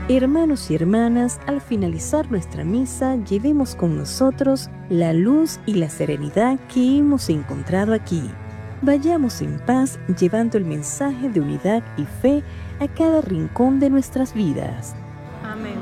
Hermanos y hermanas, al finalizar nuestra misa, llevemos con nosotros la luz y la serenidad que hemos encontrado aquí. Vayamos en paz llevando el mensaje de unidad y fe a cada rincón de nuestras vidas.